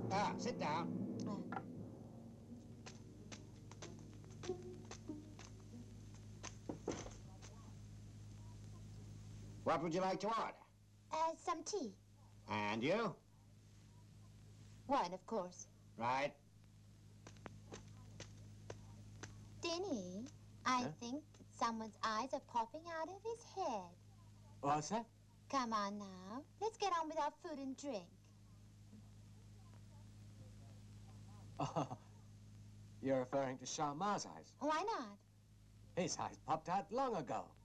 Ah, sit down. What would you like to order? Some tea. And you? Wine, of course. Right. Denny, I think someone's eyes are popping out of his head. What's that? Come on now. Let's get on with our food and drink. Oh, you're referring to Charmant's eyes. Why not? His eyes popped out long ago.